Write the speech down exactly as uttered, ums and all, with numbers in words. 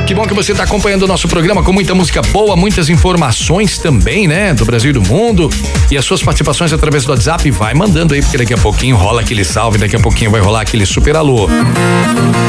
Que bom que você está acompanhando o nosso programa com muita música boa, muitas informações também, né? Do Brasil e do mundo. E as suas participações através do WhatsApp, vai mandando aí, porque daqui a pouquinho rola aquele salve, daqui a pouquinho vai rolar aquele super alô.